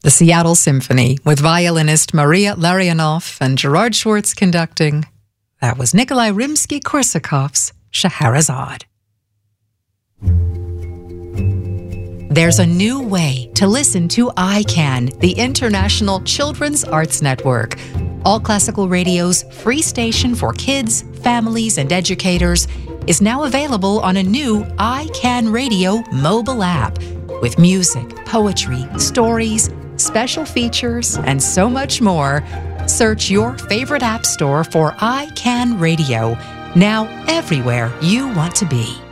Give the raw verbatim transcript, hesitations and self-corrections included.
The Seattle Symphony, with violinist Maria Larionov and Gerard Schwartz conducting. That was Nikolai Rimsky-Korsakov's Scheherazade. There's a new way to listen to I CAN, the International Children's Arts Network. All Classical Radio's free station for kids, families, and educators is now available on a new I CAN Radio mobile app with music, poetry, stories, special features, and so much more. Search your favorite app store for I CAN Radio, now everywhere you want to be.